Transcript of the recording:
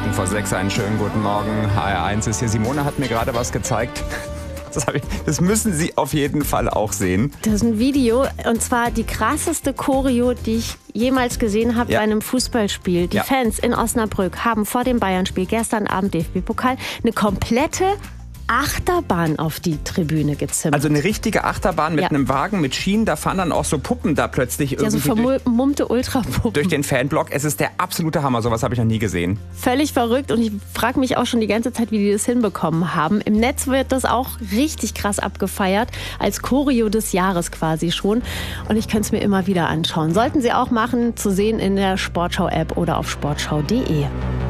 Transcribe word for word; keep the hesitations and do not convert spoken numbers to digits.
Minuten vor sechs, einen schönen guten Morgen. H R eins ist hier. Simone hat mir gerade was gezeigt. Das, hab ich, das müssen Sie auf jeden Fall auch sehen. Das ist ein Video, und zwar die krasseste Choreo, die ich jemals gesehen habe, ja, bei einem Fußballspiel. Die ja. Fans in Osnabrück haben vor dem Bayern-Spiel gestern Abend D F B-Pokal eine komplette Achterbahn auf die Tribüne gezimmert. Also eine richtige Achterbahn mit ja. einem Wagen mit Schienen, da fahren dann auch so Puppen da plötzlich irgendwie ja, so vermummte Ultrapuppen durch den Fanblock. Es ist der absolute Hammer, sowas habe ich noch nie gesehen. Völlig verrückt, und ich frage mich auch schon die ganze Zeit, wie die das hinbekommen haben. Im Netz wird das auch richtig krass abgefeiert, als Choreo des Jahres quasi schon, und ich könnte es mir immer wieder anschauen. Sollten Sie auch machen, zu sehen in der Sportschau-App oder auf sportschau punkt de.